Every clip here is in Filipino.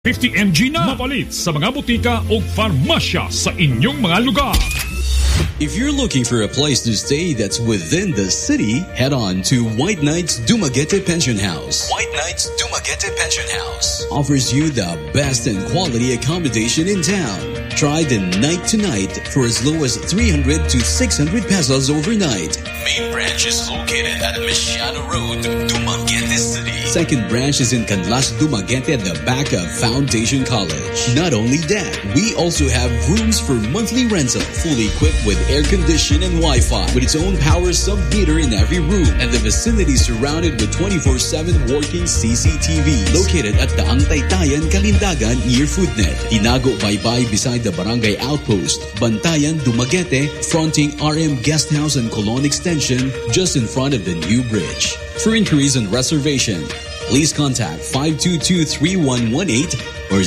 50 mg na mapalit sa mga butika o farmasya sa inyong mga lugar. If you're looking for a place to stay that's within the city, head on to White Knights Dumaguete Pension House. White Knights Dumaguete Pension House offers you the best and quality accommodation in town. Try the night to night for as low as 300 to 600 pesos overnight. Main branch is located at Mesiano Road, Dumaguete City. Second branch is in Canlas, Dumaguete at the back of Foundation College. Not only that, we also have rooms for monthly rental, fully equipped with air condition and Wi-Fi, with its own power sub-meter in every room, and the vicinity surrounded with 24/7 working CCTVs. Located at the Taytayan, Kalindagan near Foodnet. Tinago Baybay beside the Barangay Outpost. Bantayan, Dumaguete, fronting RM Guest House and Colon Extension, just in front of the new bridge. For inquiries and reservation, please contact 522-3118 or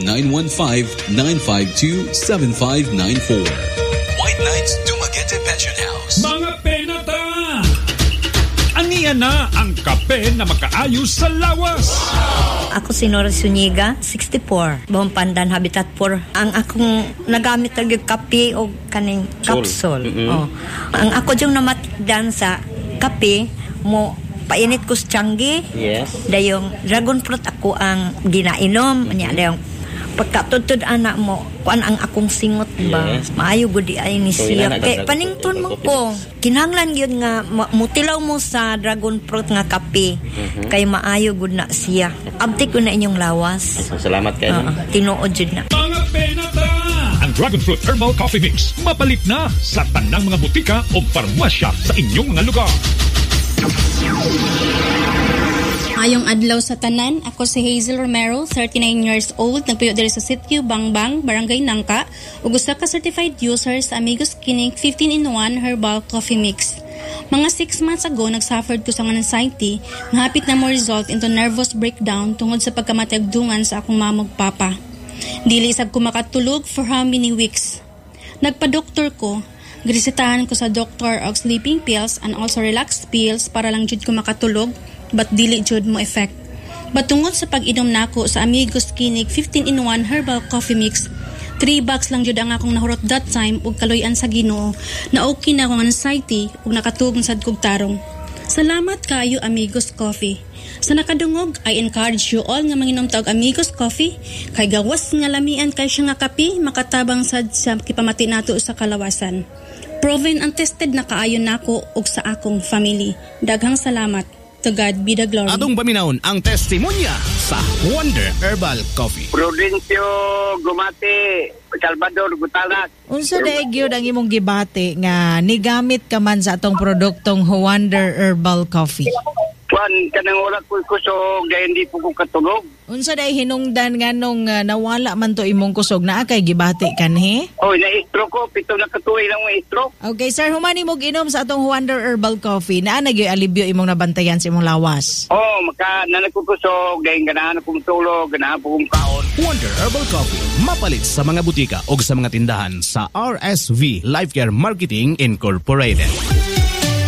0915-952-7594. White Knights Dumaguete Pension House. Mga penata! Aniya na ang kape na makaayos sa lawas. Ako si Nora Zuniga, 64. Buong Pandan, Habitat 4. Ang akong nagamit ng kape o kaning capsule. Oh. Ang ako yung namatdan sa kape mo, painit ko sa tiyanggi. Yes. Dayong dragon fruit ako ang ginainom. Dayong pagkatutod anak mo, kuan ang akong singot ba? Yes. Maayo gudi ay ni siya. Kay panington mo ko. Kinahanglan yun nga mutilaw mo sa dragon fruit nga kape. Kay maayo gud na siya. Abti ko na inyong lawas. Salamat kayo. Tinuod jud na. Mga penata! Ang Dragon Fruit Herbal Coffee Mix mapalit na sa tanang mga butika o farmasya sa inyong mga lugar. Ayong adlaw sa tanan, ako si Hazel Romero, 39 years old, nagpuyo diri sa Sitio Bangbang, Barangay Nangka, ug usa ka certified user sa Amigos Clinic 15-in-1 Herbal Coffee Mix. Mga 6 months ago, nagsuffered ko sa anxiety, nga hapit na mo result into nervous breakdown tungod sa pagkamatagdungan sa akong mamog papa. Dili isag ko makatulog for how many weeks. Nagpa-doktor ko, girisitahan ko sa doktor og sleeping pills and also relax pills para lang jud ko makatulog, but dili jud mo effect. Batungod sa pag-inom nako sa Amigos Clinic 15-in-1 Herbal Coffee Mix, 3 bucks lang jud ang akong nahurot that time ug kaloy-an sa Ginoo na okay na akong anxiety ug nakatugong sad kog tarong. Salamat kaayo Amigos Coffee. Sa nakadungog, I encourage you all nga manginom ta og Amigos Coffee kay gawas nga lamian kay siya nga kape makatabang sad sa kipamati nato sa kalawasan. Proven and tested na kaayo nako ug sa akong family. Daghang salamat. To God be the glory. Atong paminawon ang testimonya sa Wonder Herbal Coffee. Prudencio Gumati, Salvador Gutalas. Unsa daig gyud ang imong gibati nga nigamit ka man sa atong produktong Wonder Herbal Coffee? Kuan kanang wala ko kusog dahil hindi po ko katulog. Unsa day hinungdan nganong nawala man to imong kusog naa kay gibati kanhi? Oh, na-stroke ko, 7 na katuig lang mo stroke. Okay, sir, humani mog inom sa atong Wonder Herbal Coffee. Naa nagyoy alibyo imong nabantayan sa imong lawas. Oh, maka nanagkukusog dahil ganahan akong tulog, ganahan po kong kaon. Wonder Herbal Coffee, mapalit sa mga butika o sa mga tindahan sa RSV Life Care Marketing Incorporated.